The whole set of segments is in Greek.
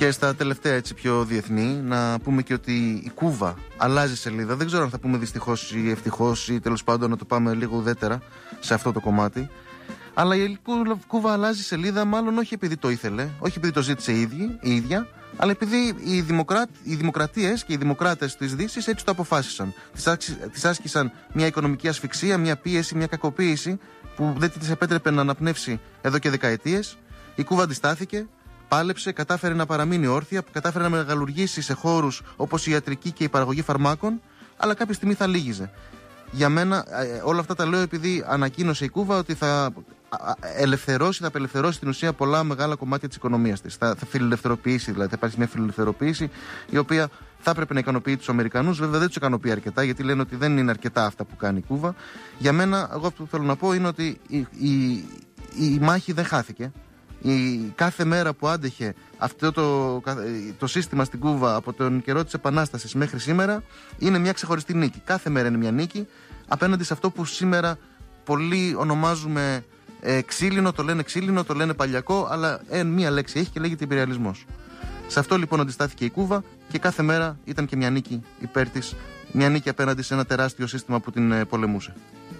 Και στα τελευταία έτσι πιο διεθνή, να πούμε και ότι η Κούβα αλλάζει σελίδα. Δεν ξέρω αν θα πούμε δυστυχώς ή ευτυχώς ή τέλος πάντων να το πάμε λίγο ουδέτερα σε αυτό το κομμάτι. Αλλά η Κούβα αλλάζει σελίδα, μάλλον όχι επειδή το ήθελε, όχι επειδή το ζήτησε η ίδια, αλλά επειδή οι δημοκρατίες και οι δημοκράτες της Δύσης έτσι το αποφάσισαν. Της άσκησαν μια οικονομική ασφυξία, μια πίεση, μια κακοποίηση που δεν της επέτρεπε να αναπνεύσει εδώ και δεκαετίες. Η Κούβα αντιστάθηκε, πάλεψε, κατάφερε να παραμείνει όρθια, κατάφερε να μεγαλουργήσει σε χώρους όπως η ιατρική και η παραγωγή φαρμάκων, αλλά κάποια στιγμή θα λύγιζε. Για μένα, όλα αυτά τα λέω επειδή ανακοίνωσε η Κούβα ότι θα απελευθερώσει την ουσία πολλά μεγάλα κομμάτια της οικονομίας της. Θα φιλελευθερωποιήσει, δηλαδή θα υπάρξει μια φιλελευθεροποίηση η οποία θα έπρεπε να ικανοποιεί τους Αμερικανούς. Βέβαια δεν τους ικανοποιεί αρκετά, γιατί λένε ότι δεν είναι αρκετά αυτά που κάνει η Κούβα. Για μένα, εγώ αυτό που θέλω να πω είναι ότι η μάχη δεν χάθηκε. Κάθε μέρα που άντεχε αυτό το σύστημα στην Κούβα από τον καιρό της Επανάστασης μέχρι σήμερα είναι μια ξεχωριστή νίκη. Κάθε μέρα είναι μια νίκη απέναντι σε αυτό που σήμερα πολλοί ονομάζουμε ξύλινο, το λένε ξύλινο, το λένε παλιακό, αλλά μία λέξη έχει και λέγεται υπεριαλισμός. Σε αυτό λοιπόν αντιστάθηκε η Κούβα και κάθε μέρα ήταν και μια νίκη υπέρ της, μια νίκη απέναντι σε ένα τεράστιο σύστημα που την πολεμούσε.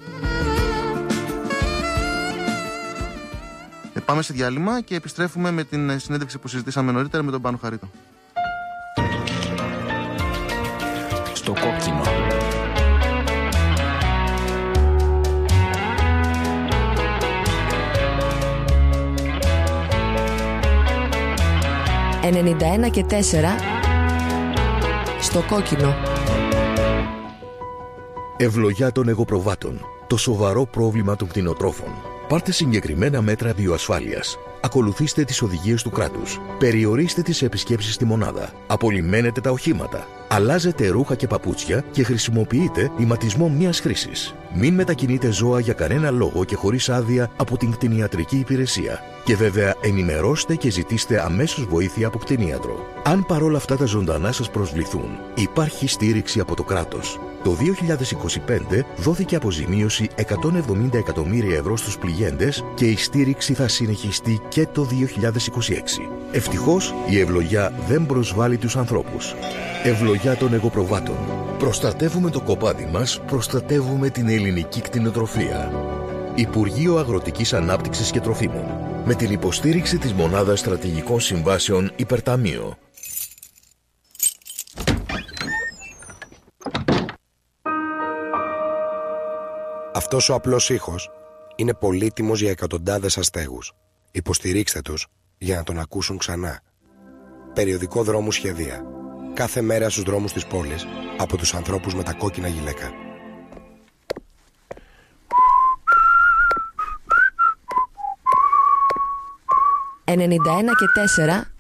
Πάμε σε διάλειμμα και επιστρέφουμε με την συνέντευξη που συζητήσαμε νωρίτερα με τον Πάνο Χαρίτο. Στο κόκκινο. «91 και 4» στο κόκκινο. Ευλογιά των εγωπροβάτων. Το σοβαρό πρόβλημα των κτηνοτρόφων. Πάρτε συγκεκριμένα μέτρα βιοασφάλειας. Ακολουθήστε τις οδηγίες του κράτους. Περιορίστε τις επισκέψεις στη μονάδα. Απολυμμένετε τα οχήματα. Αλλάζετε ρούχα και παπούτσια και χρησιμοποιείτε ηματισμό μιας χρήσης. Μην μετακινείτε ζώα για κανένα λόγο και χωρίς άδεια από την κτηνιατρική υπηρεσία. Και βέβαια ενημερώστε και ζητήστε αμέσως βοήθεια από κτηνίατρο. Αν παρόλα αυτά τα ζωντανά σας προσβληθούν, υπάρχει στήριξη από το κράτος. Το 2025 δόθηκε αποζημίωση 170 εκατομμύρια ευρώ στους πληγέντες και η στήριξη θα συνεχιστεί και το 2026. Ευτυχώς η ευλογιά δεν προσβάλλει τους ανθρώπους. Ευλογιά των εγωπροβάτων. Προστατεύουμε το κοπάδι μας, προστατεύουμε την ελληνική κτηνοτροφία. Υπουργείο Αγροτικής Ανάπτυξης και Τροφίμων. Με την υποστήριξη της Μονάδας Στρατηγικών Συμβάσεων Υπερταμείο. Αυτός ο απλός ήχος είναι πολύτιμος για εκατοντάδες αστέγους. Υποστηρίξτε τους για να τον ακούσουν ξανά. Περιοδικό Δρόμου Σχεδία. Κάθε μέρα στους δρόμους της πόλης από τους ανθρώπους με τα κόκκινα γυλαίκα. «91 και 4»